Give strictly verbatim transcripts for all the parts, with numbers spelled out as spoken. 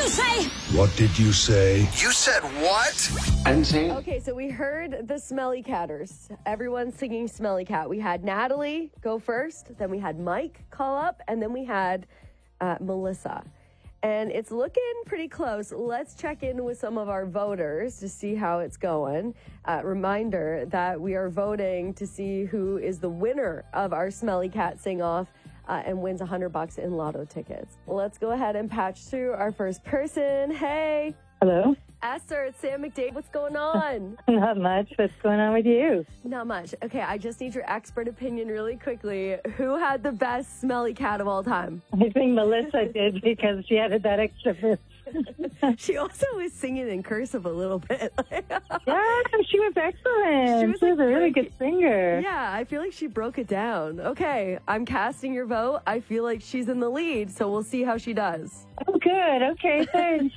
you say? What did you say? You said what? I'm saying. Okay, so we heard the Smelly Catters. Everyone singing Smelly Cat. We had Natalie go first, then we had Mike call up, and then we had uh, Melissa. And it's looking pretty close. Let's check in with some of our voters to see how it's going. Uh, reminder that we are voting to see who is the winner of our Smelly Cat sing-off uh, and wins one hundred bucks in lotto tickets. Let's go ahead and patch through our first person. Hey. Hello. Esther, it's Sam McDade. What's going on? Not much. What's going on with you? Not much. Okay, I just need your expert opinion really quickly. Who had the best Smelly Cat of all time? I think Melissa did because she added that extra verse. She also was singing in cursive a little bit. Yeah, she was excellent. She was, She was like, a really breaking- good singer. Yeah, I feel like she broke it down. Okay, I'm casting your vote. I feel like she's in the lead, so we'll see how she does. Oh, good. Okay, thanks.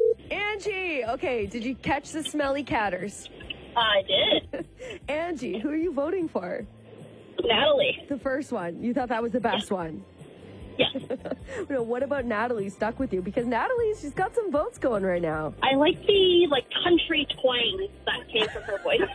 Angie, okay, did you catch the Smelly Catters? I did. Angie, who are you voting for? Natalie. The first one. You thought that was the best one? Yes. No, what about Natalie stuck with you? Because Natalie, she's got some votes going right now. I like the like country twang that came from her voice.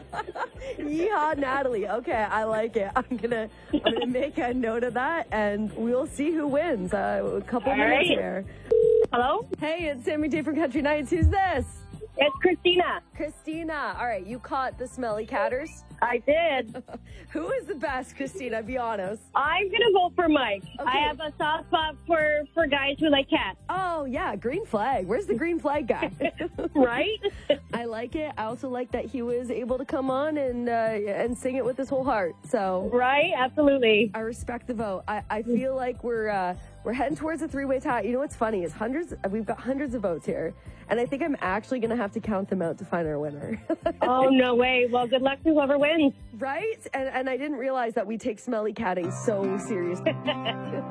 Yeehaw, Natalie. Okay, I like it. I'm gonna, I'm gonna make a note of that, and we'll see who wins. Uh, a couple All minutes right. here. Hello? Hey, it's Sammy Day from Country Nights. Who's this? It's Christina. Christina. All right, you caught the Smelly Catters. I did. Who is the best, Christina? Be honest. I'm going to vote for Mike. Okay. I have a soft spot for, for guys who like cats. Oh, yeah, green flag. Where's the green flag guy? Right? I like it. I also like that he was able to come on and uh, and sing it with his whole heart. So Right? Absolutely. I respect the vote. I, I feel like we're uh, we're heading towards a three-way tie. You know what's funny is hundreds. We've got hundreds of votes here, and I think I'm actually going to have to count them out to find our winner. Oh, no way. Well, good luck to whoever wins. Right? And and I didn't realize that we take Smelly Catting so seriously.